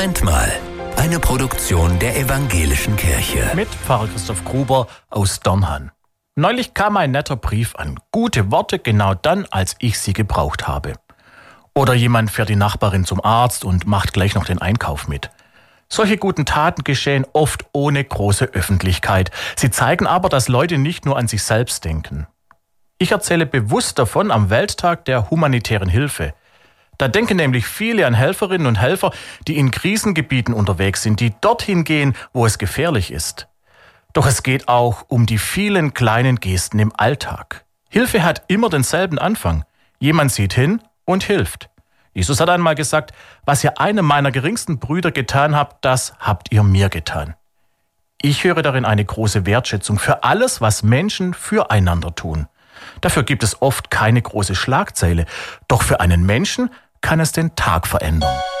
Moment mal. Eine Produktion der Evangelischen Kirche. Mit Pfarrer Christoph Gruber aus Dörnhan. Neulich kam ein netter Brief an. Gute Worte genau dann, als ich sie gebraucht habe. Oder jemand fährt die Nachbarin zum Arzt und macht gleich noch den Einkauf mit. Solche guten Taten geschehen oft ohne große Öffentlichkeit. Sie zeigen aber, dass Leute nicht nur an sich selbst denken. Ich erzähle bewusst davon am Welttag der humanitären Hilfe. Da denken nämlich viele an Helferinnen und Helfer, die in Krisengebieten unterwegs sind, die dorthin gehen, wo es gefährlich ist. Doch es geht auch um die vielen kleinen Gesten im Alltag. Hilfe hat immer denselben Anfang. Jemand sieht hin und hilft. Jesus hat einmal gesagt, was ihr einem meiner geringsten Brüder getan habt, das habt ihr mir getan. Ich höre darin eine große Wertschätzung für alles, was Menschen füreinander tun. Dafür gibt es oft keine große Schlagzeile, doch für einen Menschen kann es den Tag verändern.